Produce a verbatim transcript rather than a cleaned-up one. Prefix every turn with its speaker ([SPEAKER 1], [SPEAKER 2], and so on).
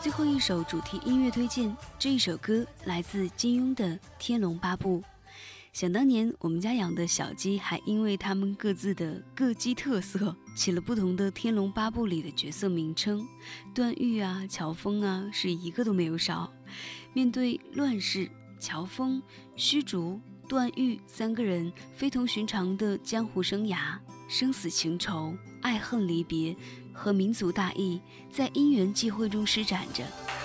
[SPEAKER 1] 最后一首主题音乐推荐，这一首歌来自金庸的《天龙八部》。想当年我们家养的小鸡还因为它们各自的各鸡特色起了不同的《天龙八部》里的角色名称，段誉啊、乔峰啊是一个都没有少。面对乱世，乔峰、虚竹、段誉三个人非同寻常的江湖生涯，生死情仇、爱恨离别和民族大义在因缘际会中施展着。